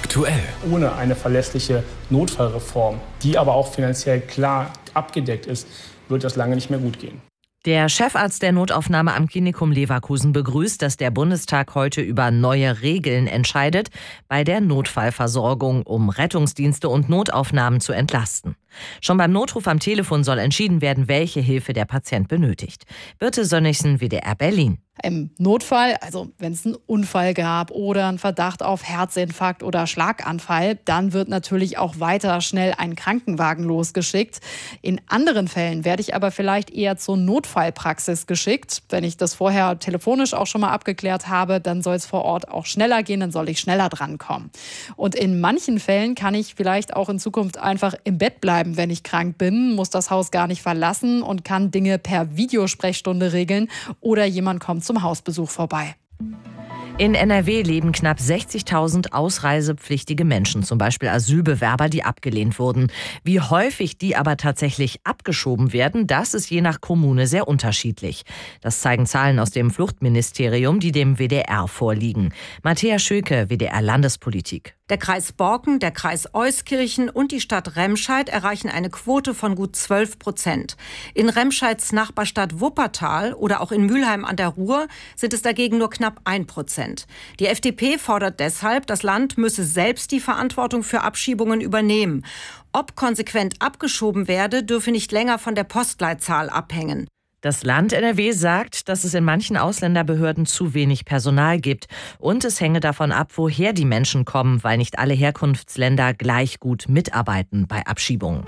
aktuell. Ohne eine verlässliche Notfallreform, die aber auch finanziell klar abgedeckt ist, wird das lange nicht mehr gut gehen. Der Chefarzt der Notaufnahme am Klinikum Leverkusen begrüßt, dass der Bundestag heute über neue Regeln entscheidet bei der Notfallversorgung, um Rettungsdienste und Notaufnahmen zu entlasten. Schon beim Notruf am Telefon soll entschieden werden, welche Hilfe der Patient benötigt. Birte Sönnigsen, WDR Berlin. Im Notfall, also wenn es einen Unfall gab oder einen Verdacht auf Herzinfarkt oder Schlaganfall, dann wird natürlich auch weiter schnell ein Krankenwagen losgeschickt. In anderen Fällen werde ich aber vielleicht eher zur Notfallpraxis geschickt. Wenn ich das vorher telefonisch auch schon mal abgeklärt habe, dann soll es vor Ort auch schneller gehen, dann soll ich schneller drankommen. Und in manchen Fällen kann ich vielleicht auch in Zukunft einfach im Bett bleiben, wenn ich krank bin, muss das Haus gar nicht verlassen und kann Dinge per Videosprechstunde regeln oder jemand kommt zum Hausbesuch vorbei. In NRW leben knapp 60.000 ausreisepflichtige Menschen, zum Beispiel Asylbewerber, die abgelehnt wurden. Wie häufig die aber tatsächlich abgeschoben werden, das ist je nach Kommune sehr unterschiedlich. Das zeigen Zahlen aus dem Fluchtministerium, die dem WDR vorliegen. Matthäa Schöke, WDR Landespolitik. Der Kreis Borken, der Kreis Euskirchen und die Stadt Remscheid erreichen eine Quote von gut 12%. In Remscheids Nachbarstadt Wuppertal oder auch in Mülheim an der Ruhr sind es dagegen nur knapp 1%. Die FDP fordert deshalb, das Land müsse selbst die Verantwortung für Abschiebungen übernehmen. Ob konsequent abgeschoben werde, dürfe nicht länger von der Postleitzahl abhängen. Das Land NRW sagt, dass es in manchen Ausländerbehörden zu wenig Personal gibt. Und es hänge davon ab, woher die Menschen kommen, weil nicht alle Herkunftsländer gleich gut mitarbeiten bei Abschiebungen.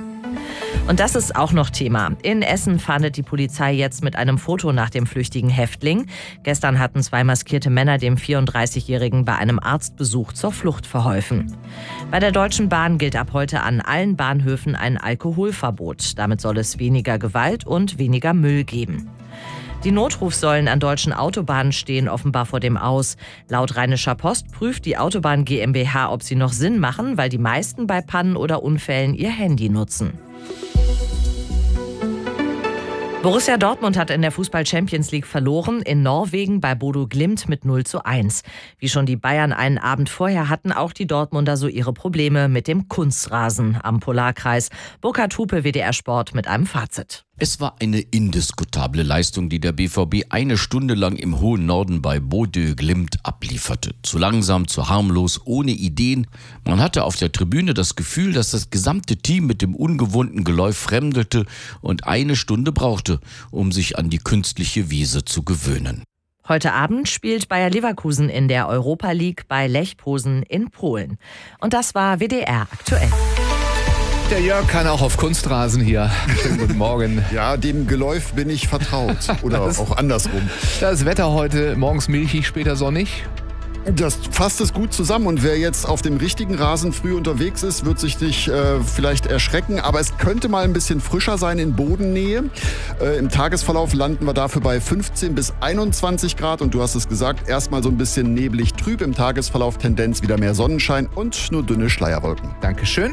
Und das ist auch noch Thema. In Essen fahndet die Polizei jetzt mit einem Foto nach dem flüchtigen Häftling. Gestern hatten 2 maskierte Männer dem 34-Jährigen bei einem Arztbesuch zur Flucht verholfen. Bei der Deutschen Bahn gilt ab heute an allen Bahnhöfen ein Alkoholverbot. Damit soll es weniger Gewalt und weniger Müll geben. Die Notrufsäulen an deutschen Autobahnen stehen offenbar vor dem Aus. Laut Rheinischer Post prüft die Autobahn GmbH, ob sie noch Sinn machen, weil die meisten bei Pannen oder Unfällen ihr Handy nutzen. Borussia Dortmund hat in der Fußball-Champions League verloren, in Norwegen bei Bodo Glimt mit 0:1. Wie schon die Bayern einen Abend vorher hatten auch die Dortmunder so ihre Probleme mit dem Kunstrasen am Polarkreis. Burkhard Hupe, WDR Sport, mit einem Fazit. Es war eine indiskutable Leistung, die der BVB eine Stunde lang im hohen Norden bei Bodø Glimt ablieferte. Zu langsam, zu harmlos, ohne Ideen. Man hatte auf der Tribüne das Gefühl, dass das gesamte Team mit dem ungewohnten Geläuf fremdelte und eine Stunde brauchte, um sich an die künstliche Wiese zu gewöhnen. Heute Abend spielt Bayer Leverkusen in der Europa League bei Lech Posen in Polen. Und das war WDR aktuell. Der Jörg kann auch auf Kunstrasen hier. Schönen guten Morgen. Ja, dem Geläuf bin ich vertraut. Oder auch andersrum. Das Wetter heute morgens milchig, später sonnig. Das fasst es gut zusammen. Und wer jetzt auf dem richtigen Rasen früh unterwegs ist, wird sich nicht vielleicht erschrecken. Aber es könnte mal ein bisschen frischer sein in Bodennähe. Im Tagesverlauf landen wir dafür bei 15 bis 21 Grad. Und du hast es gesagt, erstmal so ein bisschen neblig trüb. Im Tagesverlauf Tendenz wieder mehr Sonnenschein und nur dünne Schleierwolken. Dankeschön.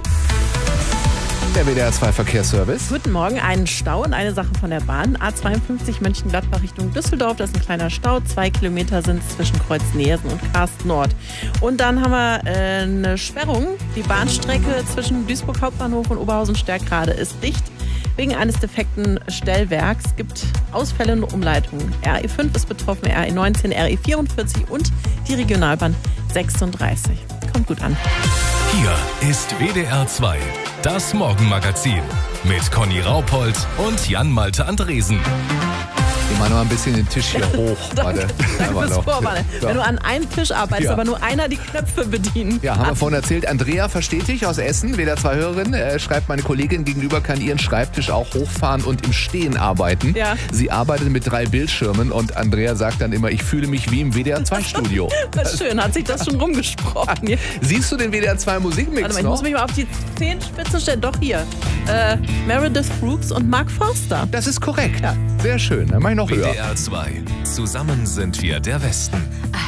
Der WDR 2 Verkehrsservice. Guten Morgen, einen Stau und eine Sache von der Bahn. A52 Mönchengladbach Richtung Düsseldorf, das ist ein kleiner Stau. 2 Kilometer sind es zwischen Kreuz Neersen und Karst Nord. Und dann haben wir eine Sperrung. Die Bahnstrecke zwischen Duisburg Hauptbahnhof und Oberhausen-Stärkrade ist dicht. Wegen eines defekten Stellwerks gibt Ausfälle und Umleitungen. RE5 ist betroffen, RE19, RE44 und die Regionalbahn 36. Kommt gut an. Hier ist WDR 2, das Morgenmagazin mit Conny Raupold und Jan-Malte Andresen. Ich mache noch ein bisschen den Tisch hier hoch. Danke fürs Vorwarnen. So. Wenn du an einem Tisch arbeitest, aber nur einer die Knöpfe bedienen. Ja, haben wir vorhin erzählt. Andrea versteht dich aus Essen, WDR 2 Hörerin. Schreibt, meine Kollegin gegenüber kann ihren Schreibtisch auch hochfahren und im Stehen arbeiten. Ja. Sie arbeitet mit 3 Bildschirmen und Andrea sagt dann immer, ich fühle mich wie im WDR 2 Studio. Das ist schön, hat sich das schon rumgesprochen. Siehst du den WDR 2 Musikmix Warte mal, ich noch? muss mich mal auf die Zehenspitzen stellen. Doch hier. Meredith Brooks und Mark Forster. Das ist korrekt. Ja. Sehr schön, dann mach ich noch höher. WDR 2. Zusammen sind wir der Westen.